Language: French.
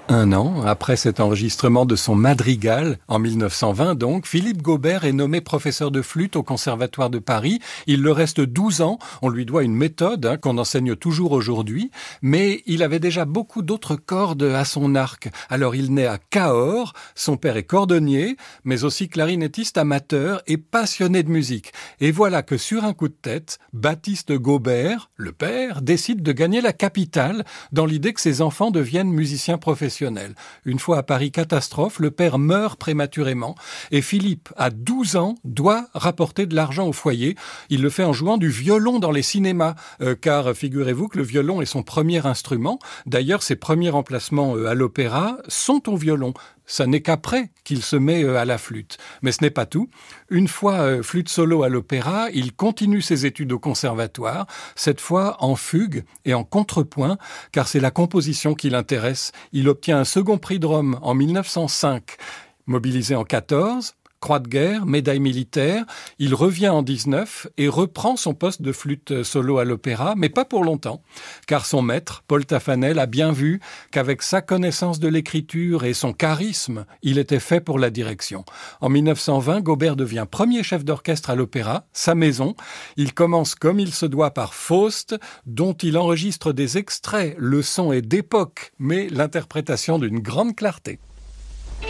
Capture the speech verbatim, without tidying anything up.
Un an après cet enregistrement de son madrigal, en mille neuf cent vingt donc, Philippe Gaubert est nommé professeur de flûte au Conservatoire de Paris. Il le reste douze ans. On lui doit une méthode hein, qu'on enseigne toujours aujourd'hui. Mais il avait déjà beaucoup d'autres cordes à son arc. Alors il naît à Cahors. Son père est cordonnier, mais aussi clarinettiste amateur et passionné de musique. Et voilà que sur un coup de tête, Baptiste Gaubert, le père, décide de gagner la capitale dans l'idée que ses enfants deviennent musiciens professionnels. Une fois à Paris, catastrophe, le père meurt prématurément et Philippe, à douze ans, doit rapporter de l'argent au foyer. Il le fait en jouant du violon dans les cinémas, euh, car figurez-vous que le violon est son premier instrument. D'ailleurs, ses premiers remplacements euh, à l'opéra sont au violon. Ça n'est qu'après qu'il se met à la flûte. Mais ce n'est pas tout. Une fois euh, flûte solo à l'opéra, il continue ses études au conservatoire, cette fois en fugue et en contrepoint, car c'est la composition qui l'intéresse. Il obtient un second prix de Rome en mille neuf cent cinq. Mobilisé en quatorze, croix de guerre, médaille militaire, il revient en dix-neuf et reprend son poste de flûte solo à l'opéra, mais pas pour longtemps, car son maître, Paul Taffanel, a bien vu qu'avec sa connaissance de l'écriture et son charisme, il était fait pour la direction. En mille neuf cent vingt, Gaubert devient premier chef d'orchestre à l'opéra, sa maison. Il commence comme il se doit par Faust, dont il enregistre des extraits. Le son est d'époque, mais l'interprétation d'une grande clarté.